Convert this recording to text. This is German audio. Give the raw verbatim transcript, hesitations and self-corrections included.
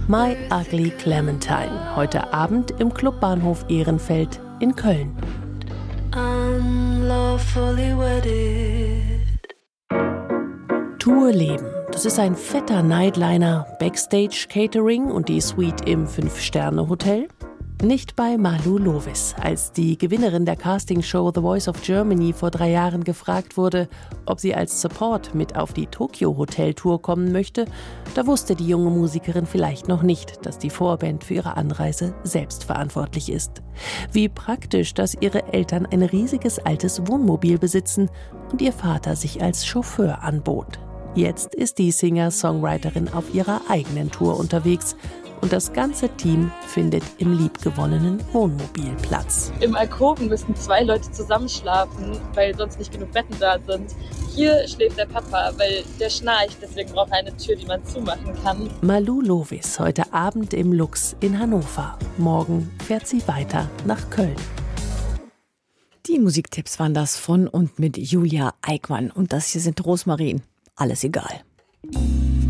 My Ugly Clementine, heute Abend im Clubbahnhof Ehrenfeld in Köln. Unlawfully wedded. Tour Leben. Das ist ein fetter Nightliner, Backstage Catering und die Suite im Fünf-Sterne-Hotel. Nicht bei Malu Lovis. Als die Gewinnerin der Castingshow The Voice of Germany vor drei Jahren gefragt wurde, ob sie als Support mit auf die Tokyo-Hotel-Tour kommen möchte, da wusste die junge Musikerin vielleicht noch nicht, dass die Vorband für ihre Anreise selbst verantwortlich ist. Wie praktisch, dass ihre Eltern ein riesiges altes Wohnmobil besitzen und ihr Vater sich als Chauffeur anbot. Jetzt ist die Singer-Songwriterin auf ihrer eigenen Tour unterwegs. Und das ganze Team findet im liebgewonnenen Wohnmobil Platz. Im Alkoven müssen zwei Leute zusammenschlafen, weil sonst nicht genug Betten da sind. Hier schläft der Papa, weil der schnarcht, deswegen braucht er eine Tür, die man zumachen kann. Malu Lovis heute Abend im Lux in Hannover. Morgen fährt sie weiter nach Köln. Die Musiktipps waren das von und mit Julia Eickmann. Und das hier sind Rosmarin. Alles egal.